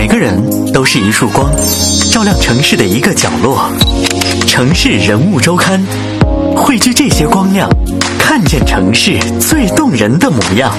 每个人都是一束光，照亮城市的一个角落。城市人物周刊，汇聚这些光亮，看见城市最动人的模样。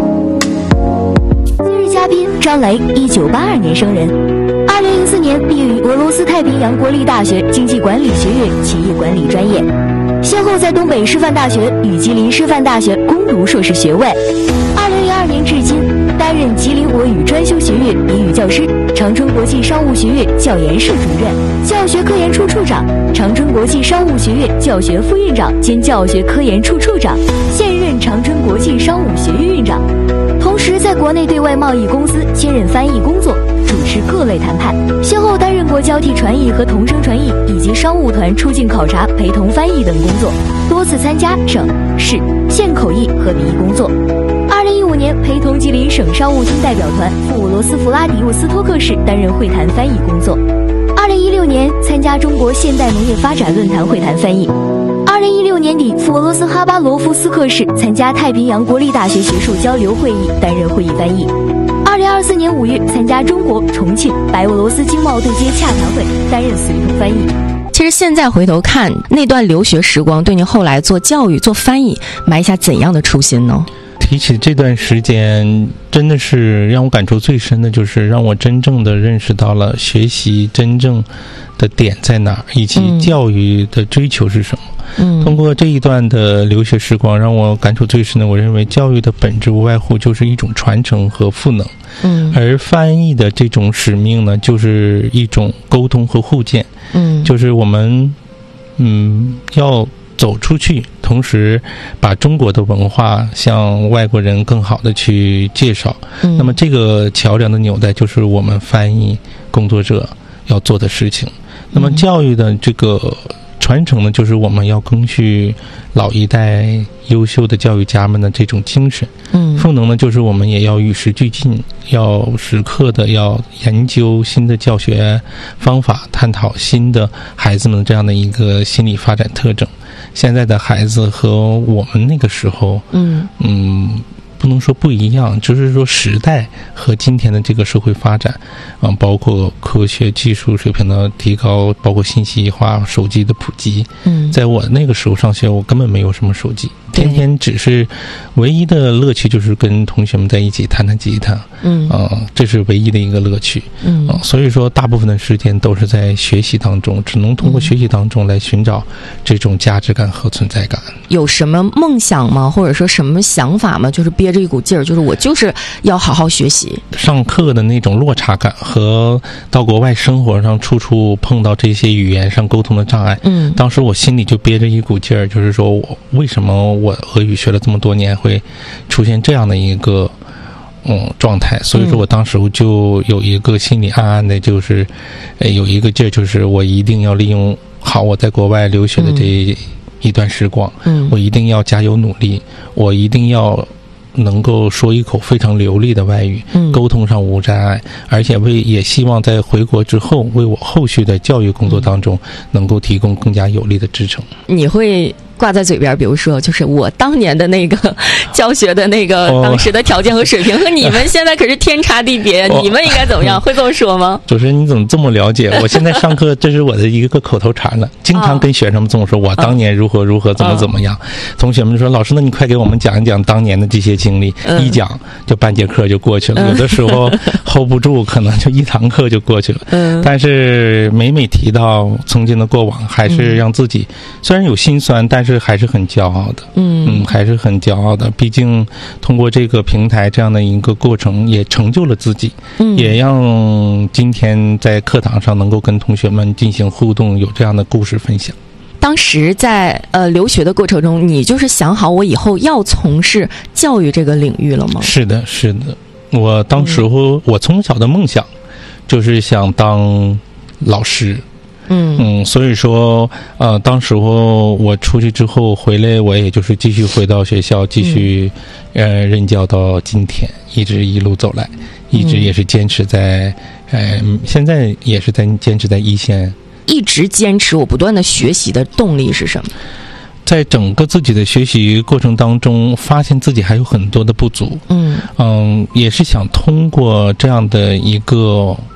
今日嘉宾张雷，1982年生人，2004年毕业于俄罗斯太平洋国立大学经济管理学院企业管理专业，先后在东北师范大学与吉林师范大学攻读硕士学位。2002年至今，担任吉林俄语专修学院英语教师，长春国际商务学院教研室主任、教学科研处处长，长春国际商务学院教学副院长兼教学科研处处长，现任长春国际商务学院院长。同时在国内对外贸易公司兼任翻译工作，主持各类谈判，先后担任过交替传译和同声传译以及商务团出境考察陪同翻译等工作，多次参加省市县口译和笔译工作。2015年陪同吉林省商务厅代表团赴俄罗斯弗拉迪沃斯托克市担任会谈翻译工作。2016年参加中国现代农业发展论坛会谈翻译。2016年底赴俄罗斯哈巴罗夫斯克市参加太平洋国立大学学术交流会议，担任会议翻译。2024年5月参加中国重庆白俄罗斯经贸对接洽谈会，担任随同翻译。 其实现在回头看那段留学时光，对您后来做教育做翻译埋下怎样的初心呢？ 提起这段时间，真的是让我感触最深的，就是让我真正的认识到了学习真正的点在哪儿，以及教育的追求是什么。通过这一段的留学时光，让我感触最深的，我认为教育的本质无外乎就是一种传承和赋能。而翻译的这种使命呢，就是一种沟通和互鉴。就是我们要走出去，同时把中国的文化向外国人更好的去介绍。那么这个桥梁的纽带就是我们翻译工作者要做的事情。那么教育的这个传承呢，就是我们要赓续老一代优秀的教育家们的这种精神。赋能呢，就是我们也要与时俱进，要时刻的要研究新的教学方法，探讨新的孩子们这样的一个心理发展特征。现在的孩子和我们那个时候不能说不一样，就是说时代和今天的这个社会发展包括科学技术水平的提高，包括信息化手机的普及。在我那个时候上学，我根本没有什么手机，天天只是唯一的乐趣就是跟同学们在一起弹弹吉他。这是唯一的一个乐趣。所以说大部分的时间都是在学习当中，只能通过学习当中来寻找这种价值感和存在感。 有什么梦想吗？或者说什么想法吗？就是憋着一股劲儿，就是我就是要好好学习。 上课的那种落差感和到国外生活上处处碰到这些语言上沟通的障碍，当时我心里就憋着一股劲儿，就是说我为什么我俄语学了这么多年会出现这样的一个状态。所以说我当时就有一个心里暗暗的就是有一个劲儿，就是我一定要利用好我在国外留学的这一段时光，我一定要加油努力，我一定要能够说一口非常流利的外语，沟通上无障碍，而且也希望在回国之后为我后续的教育工作当中能够提供更加有力的支撑。 你会挂在嘴边，比如说就是我当年的那个教学的那个当时的条件和水平和你们现在可是天差地别，你们应该怎么样？会这么说吗？ 主持人你怎么这么了解？我现在上课这是我的一个口头禅了，经常跟学生们这么说，我当年如何如何怎么样。同学们就说老师，那你快给我们讲一讲当年的这些经历。一讲就半节课就过去了，有的时候 hold 不住，可能就一堂课就过去了。但是每提到曾经的过往，还是让自己虽然有心酸，但是还是很骄傲的。还是很骄傲的。毕竟通过这个平台这样的一个过程，也成就了自己，也让今天在课堂上能够跟同学们进行互动，有这样的故事分享。 当时在留学的过程中，你就是想好我以后要从事教育这个领域了吗？是的。 我当时我从小的梦想就是想当老师。所以说当时我出去之后回来，我也就是继续回到学校，继续任教到今天，一路走来，一直也是坚持在现在也是在坚持在一线。 一直坚持我不断的学习的动力是什么？ 在整个自己的学习过程当中，发现自己还有很多的不足。也是想通过这样的一个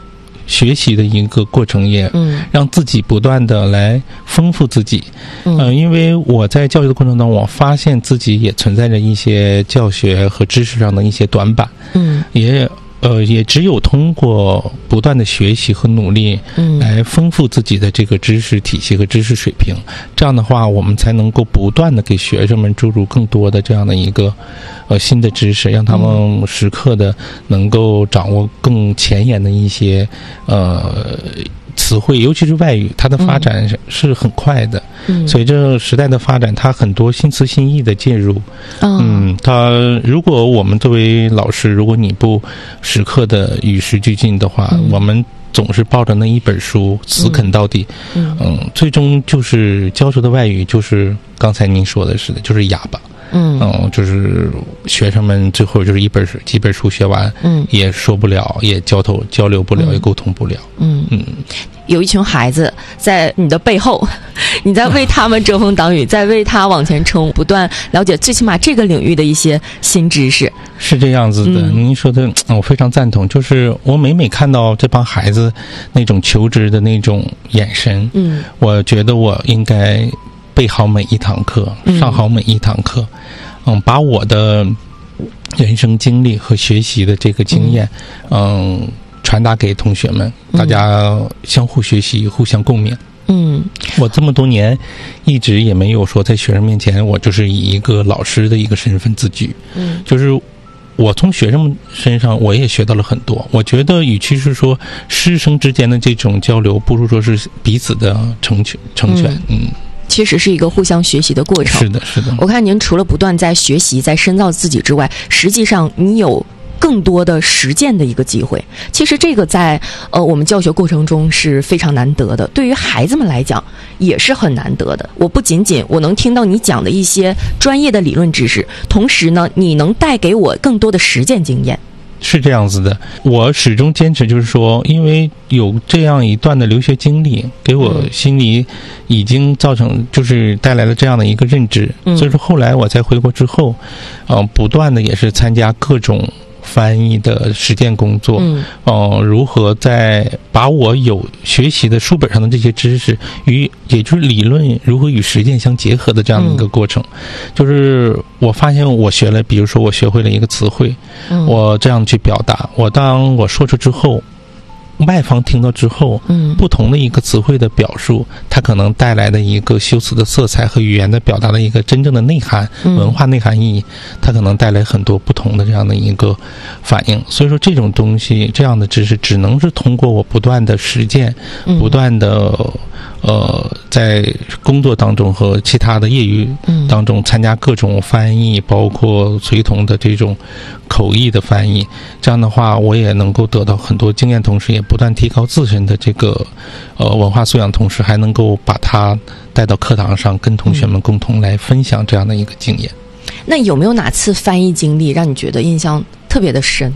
学习的一个过程，也让自己不断的来丰富自己。因为我在教育的过程当中，我发现自己也存在着一些教学和知识上的一些短板。也只有通过不断的学习和努力，来丰富自己的这个知识体系和知识水平。这样的话，我们才能够不断的给学生们注入更多的这样的一个新的知识，让他们时刻的能够掌握更前沿的一些词汇，尤其是外语，它的发展是很快的。随着时代的发展，它很多新词新意的介入。它如果我们作为老师，如果你不时刻的与时俱进的话，我们总是抱着那一本书死啃到底，最终就是教授的外语就是刚才您说的似的，就是哑巴。就是学生们最后就是几本书学完，也说不了，也交流不了，也沟通不了。 有一群孩子在你的背后，你在为他们遮风挡雨，在为他往前冲，不断了解最起码这个领域的一些新知识。 是这样子的，您说的我非常赞同。就是我每看到这帮孩子那种求知的那种眼神，我觉得我应该背好每一堂课，上好每一堂课，把我的人生经历和学习的这个经验，传达给同学们，大家相互学习，互相共勉。我这么多年一直也没有说在学生面前，我就是以一个老师的一个身份自居。就是我从学生们身上我也学到了很多。我觉得与其是说师生之间的这种交流，不如说是彼此的成全。 确实是一个互相学习的过程。 是的。 我看您除了不断在学习，在深造自己之外，实际上你有更多的实践的一个机会。其实这个在我们教学过程中是非常难得的，对于孩子们来讲也是很难得的。我不仅仅我能听到你讲的一些专业的理论知识，同时呢，你能带给我更多的实践经验。 是这样子的，我始终坚持就是说，因为有这样一段的留学经历，给我心里已经造成就是带来了这样的一个认知，所以说后来我在回国之后，不断的也是参加各种翻译的实践工作，如何在把我有学习的书本上的这些知识也就是理论如何与实践相结合的这样的一个过程。就是我发现我学了，比如说我学会了一个词汇，我这样去表达，当我说出之后，外方听到之后，不同的一个词汇的表述，它可能带来的一个修辞的色彩和语言的表达的一个真正的内涵，文化内涵意义，它可能带来很多不同的这样的一个反应。所以说这种东西，这样的知识只能是通过我不断的实践，不断的在工作当中和其他的业余当中参加各种翻译，包括随同的这种口译的翻译，这样的话我也能够得到很多经验，同时也不断提高自身的这个文化素养，同时还能够把它带到课堂上，跟同学们共同来分享这样的一个经验。 那有没有哪次翻译经历让你觉得印象特别的深？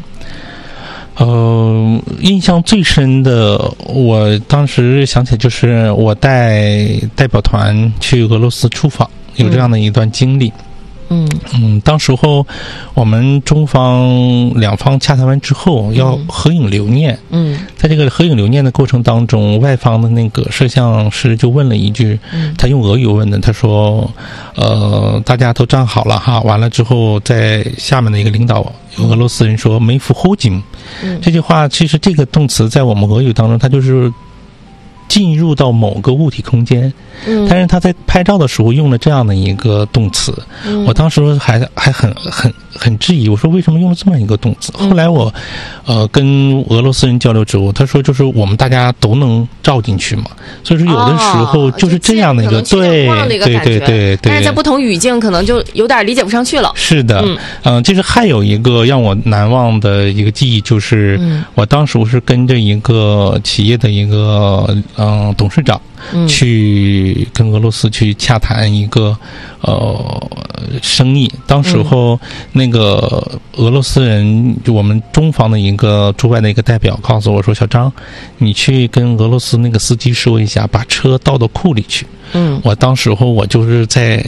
印象最深的，我当时想起就是我带代表团去俄罗斯出访，有这样的一段经历。当时候我们中方两方洽谈完之后要合影留念。在这个合影留念的过程当中，外方的那个摄像师就问了一句，他用俄语问的，他说大家都站好了哈，完了之后在下面的一个领导俄罗斯人说没服后金。这句话其实这个动词在我们俄语当中，它就是进入到某个物体空间，但是他在拍照的时候用了这样的一个动词，我当时还很质疑，我说为什么用了这么一个动词？后来我跟俄罗斯人交流之后，他说就是我们大家都能照进去嘛，所以说有的时候就是这样的一个对， 但是在不同语境可能就有点理解不上去了。 是的，其实还有一个让我难忘的一个记忆，就是我当时是跟着一个企业的一个董事长去跟俄罗斯去洽谈一个生意。当时候那个俄罗斯人，就我们中方的一个驻外的一个代表告诉我说，小张，你去跟俄罗斯那个司机说一下，把车倒到库里去。我当时候我就是在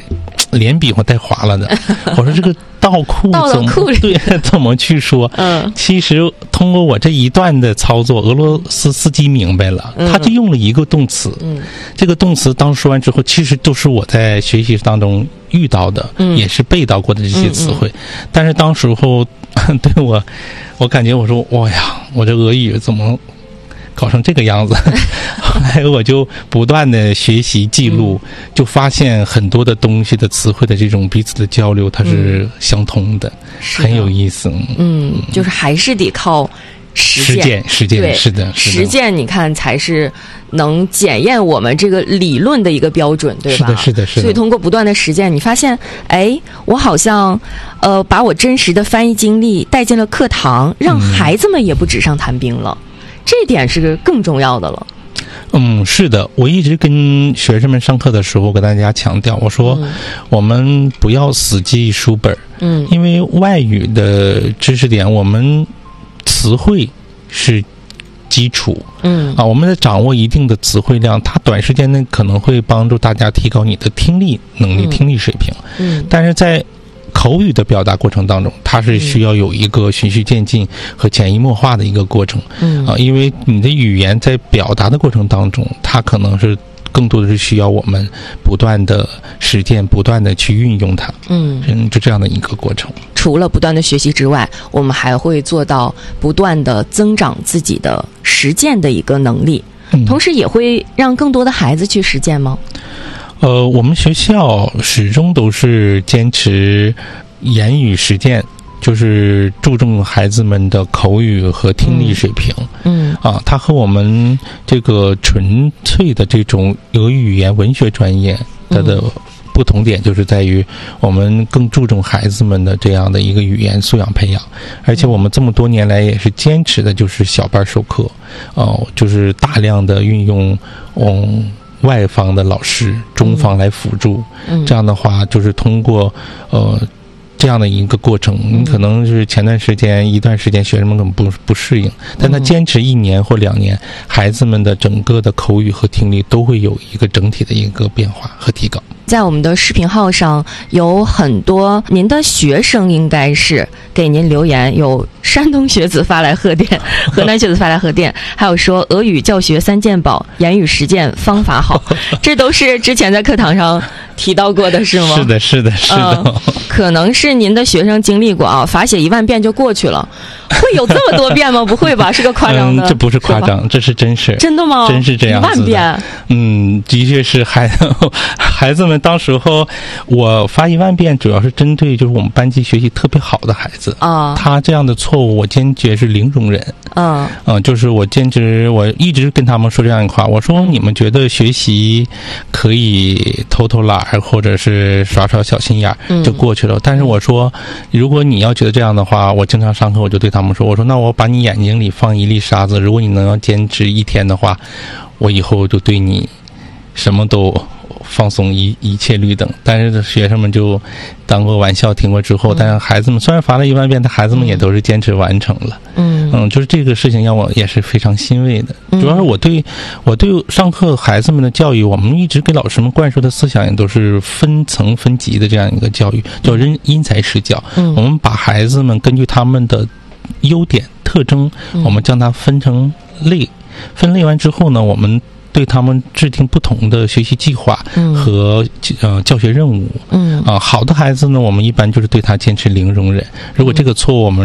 连笔画带划了的。我说这个倒库怎么去说？其实通过我这一段的操作，俄罗斯司机明白了，他就用了一个动词。这个动词当说完之后，其实都是我在学习当中遇到的，也是背到过的这些词汇。但是当时候对我感觉我说哇呀，我这俄语怎么搞成这个样子？后来我就不断的学习记录，就发现很多的东西的词汇的这种彼此的交流，它是相通的，很有意思。 就是还是得靠实践， 对，是的， 实践你看才是能检验我们这个理论的一个标准，对吧？ 是的。 所以通过不断的实践，你发现，我好像把我真实的翻译经历带进了课堂，让孩子们也不纸上谈兵了。这点是更重要的了。 是的，我一直跟学生们上课的时候跟大家强调，我说我们不要死记书本，因为外语的知识点，我们词汇是基础，我们在掌握一定的词汇量，它短时间内可能会帮助大家提高你的听力能力、听力水平，但是在口语的表达过程当中，它是需要有一个循序渐进和潜移默化的一个过程，因为你的语言在表达的过程当中，它可能是更多的是需要我们不断的实践，不断的去运用它，就这样的一个过程。 除了不断的学习之外，我们还会做到不断的增长自己的实践的一个能力，同时也会让更多的孩子去实践吗？ 我们学校始终都是坚持言语实践，就是注重孩子们的口语和听力水平。它和我们这个纯粹的这种俄语言文学专业它的不同点就是在于我们更注重孩子们的这样的一个语言素养培养，而且我们这么多年来也是坚持的就是小班授课，就是大量的运用外方的老师中方来辅助，这样的话就是通过这样的一个过程，你可能是前段时间一段时间学生们可能不适应，但他坚持1年或2年，孩子们的整个的口语和听力都会有一个整体的一个变化和提高。 在我们的视频号上有很多您的学生应该是给您留言，有山东学子发来贺电，河南学子发来贺电，还有说俄语教学3件宝，言语实践方法好，这都是之前在课堂上提到过的是吗？ 是的。 可能是您的学生经历过啊，罚写1万遍就过去了，会有这么多遍吗？不会吧，是个夸张的。 这不是夸张，这是真事。 真的吗？ 真是这样子的。 1万遍。 的确是孩子们当时候我发1万遍，主要是针对就是我们班级学习特别好的孩子啊，他这样的错误我坚决是零容忍。就是我一直跟他们说这样一句话，我说你们觉得学习可以偷懒或者是耍小心眼就过去了，但是我说如果你要觉得这样的话，我经常上课我就对他们说，我说那我把你眼睛里放1粒沙子，如果你能要坚持1天的话，我以后就对你什么都放松，一切绿灯。但是学生们就当过玩笑听过之后，但是孩子们虽然罚了1万遍，但孩子们也都是坚持完成了。就是这个事情让我也是非常欣慰的。主要是我对上课孩子们的教育，我们一直给老师们灌输的思想也都是分层分级的这样一个教育，叫因材施教。我们把孩子们根据他们的优点特征，我们将它分类完之后呢，我们对他们制定不同的学习计划和教学任务。好的孩子呢，我们一般就是对他坚持零容忍。如果这个错误我们